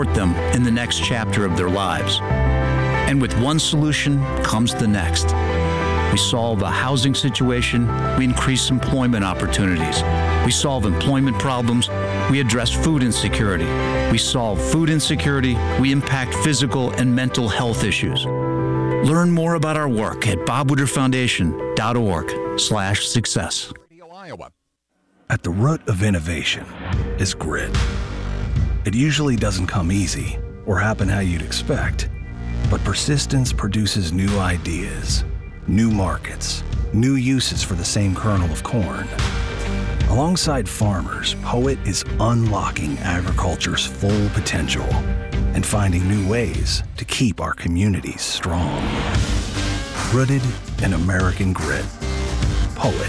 support them in the next chapter of their lives. And with one solution comes the next. We solve a housing situation, we increase employment opportunities. We solve employment problems, we address food insecurity. We solve food insecurity, we impact physical and mental health issues. Learn more about our work at bobwooderfoundation.org/success. At the root of innovation is grit. It usually doesn't come easy or happen how you'd expect, but persistence produces new ideas, new markets, new uses for the same kernel of corn. Alongside farmers, Poet is unlocking agriculture's full potential and finding new ways to keep our communities strong. Rooted in American grit. Poet.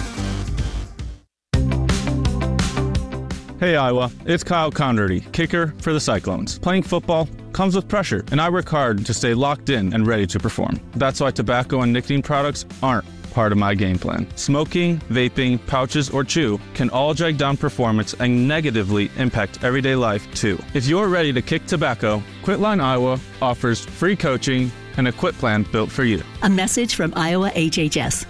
Hey Iowa, it's Kyle Conrady, kicker for the Cyclones. Playing football comes with pressure, and I work hard to stay locked in and ready to perform. That's why tobacco and nicotine products aren't part of my game plan. Smoking, vaping, pouches, or chew can all drag down performance and negatively impact everyday life too. If you're ready to kick tobacco, Quitline Iowa offers free coaching and a quit plan built for you. A message from Iowa HHS.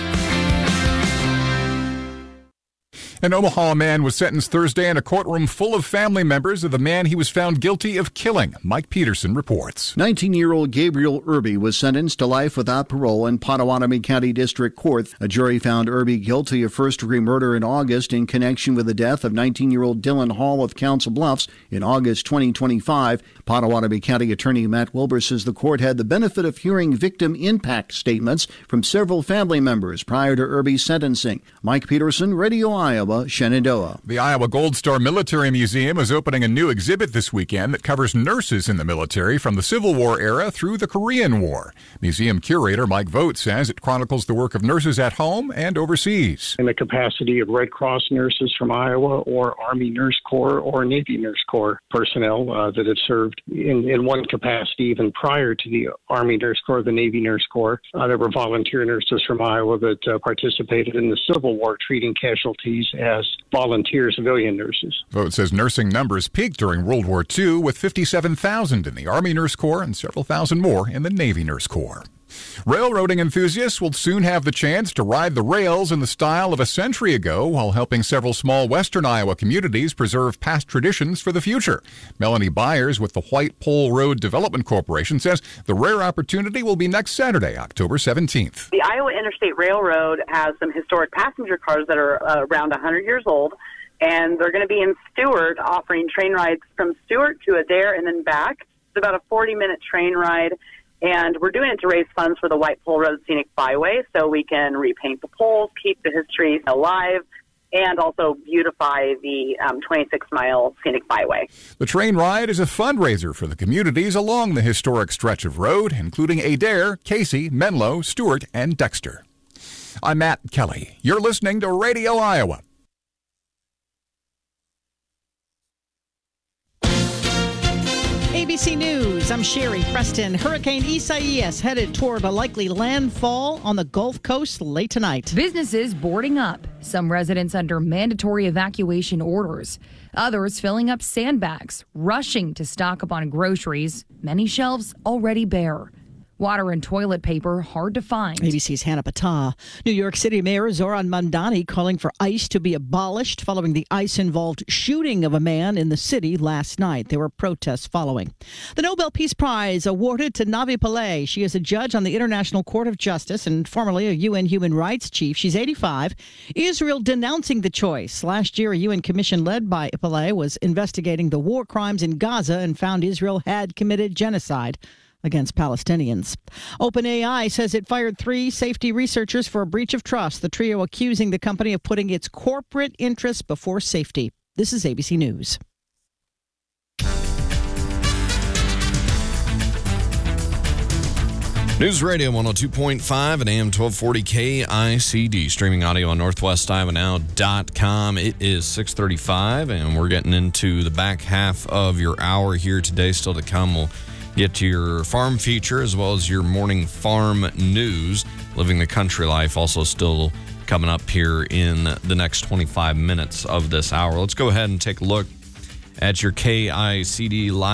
An Omaha man was sentenced Thursday in a courtroom full of family members of the man he was found guilty of killing. Mike Peterson reports. 19-year-old Gabriel Irby was sentenced to life without parole in Potawatomi County District Court. A jury found Irby guilty of first-degree murder in August in connection with the death of 19-year-old Dylan Hall of Council Bluffs in August 2025. Potawatomi County Attorney Matt Wilbur says the court had the benefit of hearing victim impact statements from several family members prior to Irby's sentencing. Mike Peterson, Radio Iowa, Shenandoah. The Iowa Gold Star Military Museum is opening a new exhibit this weekend that covers nurses in the military from the Civil War era through the Korean War. Museum curator Mike Vogt says it chronicles the work of nurses at home and overseas. In the capacity of Red Cross nurses from Iowa or Army Nurse Corps or Navy Nurse Corps personnel that have served in one capacity even prior to the Army Nurse Corps, the Navy Nurse Corps. There were volunteer nurses from Iowa that participated in the Civil War treating casualties as volunteer civilian nurses. Vogt says nursing numbers peaked during World War II with 57,000 in the Army Nurse Corps and several thousand more in the Navy Nurse Corps. Railroading enthusiasts will soon have the chance to ride the rails in the style of a century ago while helping several small western Iowa communities preserve past traditions for the future. Melanie Byers with the White Pole Road Development Corporation says the rare opportunity will be next Saturday, October 17th. The Iowa Interstate Railroad has some historic passenger cars that are around 100 years old, and they're going to be in Stewart offering train rides from Stewart to Adair and then back. It's about a 40-minute train ride. And we're doing it to raise funds for the White Pole Road Scenic Byway so we can repaint the poles, keep the history alive, and also beautify the 26-mile Scenic Byway. The train ride is a fundraiser for the communities along the historic stretch of road, including Adair, Casey, Menlo, Stewart, and Dexter. I'm Matt Kelly. You're listening to Radio Iowa. ABC News, I'm Sherry Preston. Hurricane Isaias headed toward a likely landfall on the Gulf Coast late tonight. Businesses boarding up, some residents under mandatory evacuation orders, others filling up sandbags, rushing to stock up on groceries, many shelves already bare. Water and toilet paper hard to find. ABC's Hannah Patah. New York City Mayor Zoran Mamdani calling for ICE to be abolished following the ICE-involved shooting of a man in the city last night. There were protests following. The Nobel Peace Prize awarded to Navi Pillay. She is a judge on the International Court of Justice and formerly a UN human rights chief. She's 85. Israel denouncing the choice. Last year, a UN commission led by Pillay was investigating the war crimes in Gaza and found Israel had committed genocide against Palestinians. OpenAI says it fired 3 safety researchers for a breach of trust, the trio accusing the company of putting its corporate interests before safety. This is ABC News. News Radio 102.5 and AM 1240 KICD. Streaming audio on NorthwestIowaNow.com. It is 6:35, and we're getting into the back half of your hour here today. Still to come, we'll get to your farm feature as well as your morning farm news. Living the country life also still coming up here in the next 25 minutes of this hour. Let's go ahead and take a look at your KICD live